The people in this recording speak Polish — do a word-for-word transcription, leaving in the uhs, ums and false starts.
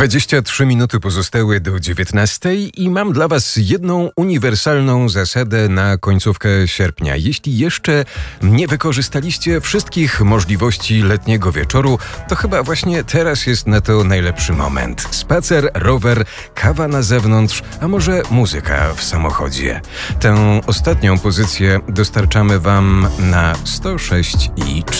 dwadzieścia trzy minuty pozostały do dziewiętnastej i mam dla Was jedną uniwersalną zasadę na końcówkę sierpnia. Jeśli jeszcze nie wykorzystaliście wszystkich możliwości letniego wieczoru, to chyba właśnie teraz jest na to najlepszy moment. Spacer, rower, kawa na zewnątrz, a może muzyka w samochodzie. Tę ostatnią pozycję dostarczamy Wam na sto sześć i cztery.